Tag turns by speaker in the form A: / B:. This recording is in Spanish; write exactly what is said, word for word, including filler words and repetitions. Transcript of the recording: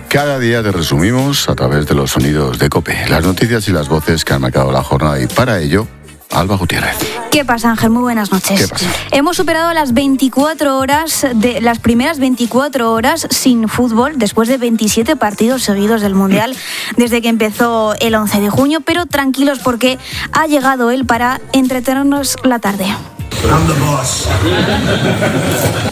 A: Cada día te resumimos a través de los sonidos de COPE, las noticias y las voces que han marcado la jornada, y para ello, Alba Gutiérrez.
B: ¿Qué pasa, Ángel? Muy buenas noches.
A: ¿Qué pasa?
B: Hemos superado las veinticuatro horas, de las primeras veinticuatro horas sin fútbol, después de veintisiete partidos seguidos del Mundial, desde que empezó el once de junio, pero tranquilos porque ha llegado él para entretenernos la tarde.
C: I'm the boss.